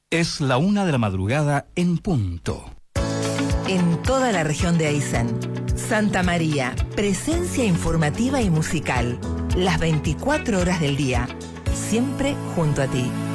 Es la 1 de la madrugada en punto. En toda la región de Aysén, Santa María, presencia informativa y musical, las 24 horas del día, siempre junto a ti.